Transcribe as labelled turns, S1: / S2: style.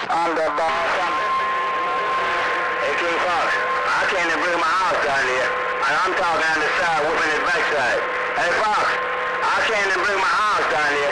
S1: On the ball. Hey, King Fox, I can't even bring my house down there. And I'm talking on the side, whipping his backside. Hey, Fox, I can't even bring my house down there.